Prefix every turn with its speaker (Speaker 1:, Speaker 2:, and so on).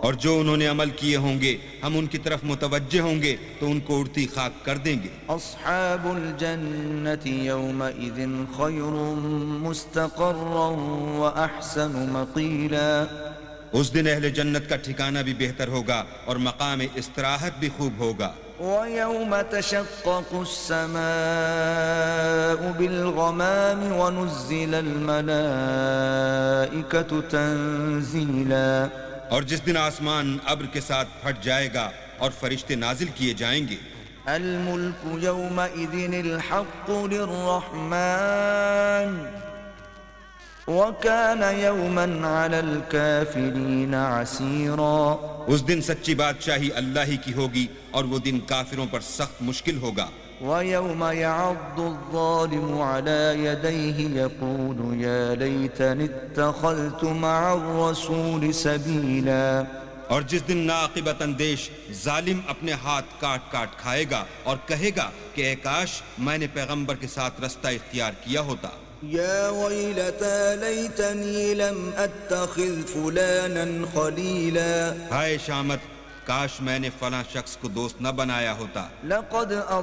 Speaker 1: اور جو انہوں نے عمل کیے ہوں گے ہم ان کی طرف متوجہ ہوں گے تو ان کو اڑتی خاک کر دیں گے.
Speaker 2: اصحاب الجنة يومئذ خير مستقرا واحسن مقيلا.
Speaker 1: اس دن اہل جنت کا ٹھکانہ بھی بہتر ہوگا اور مقام استراحت بھی خوب ہوگا.
Speaker 2: ويوم تشقق السماء بالغمام ونزل الملائكة تنزيلا.
Speaker 1: اور جس دن آسمان ابر کے ساتھ پھٹ جائے گا اور فرشتے نازل کیے جائیں گے.
Speaker 2: الملك يومئذ الحق للرحمن وكان يوما على الكافرين عسيرا.
Speaker 1: اس دن سچی بادشاہی اللہ ہی کی ہوگی اور وہ دن کافروں پر سخت مشکل ہوگا.
Speaker 2: ويوم يعض الظالم على يديه يقول يا ليتني اتخذت مع الرسول سبيلا.
Speaker 1: اور جس دن ناعاقبت اندیش ظالم اپنے ہاتھ کاٹ کاٹ کھائے گا اور کہے گا کہ اے کاش میں نے پیغمبر کے ساتھ رستہ اختیار کیا ہوتا.
Speaker 2: يا ويلتى ليتني لم اتخذ فلانا خليلا.
Speaker 1: ہائے شامت، کاش میں نے فلاں شخص کو دوست نہ بنایا ہوتا.
Speaker 2: لقد